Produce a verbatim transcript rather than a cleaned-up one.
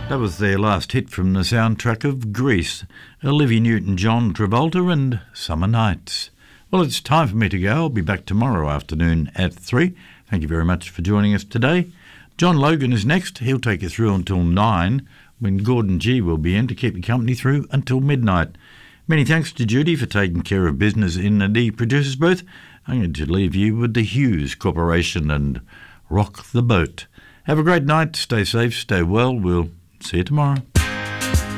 That was their last hit from the soundtrack of Grease, Olivia Newton-John, Travolta and Summer Nights. Well, it's time for me to go. I'll be back tomorrow afternoon at three. Thank you very much for joining us today. John Logan is next. He'll take you through until nine, when Gordon G will be in to keep you company through until midnight. Many thanks to Judy for taking care of business in the producer's booth. I'm going to leave you with the Hughes Corporation and Rock the Boat. Have a great night. Stay safe. Stay well. We'll see you tomorrow.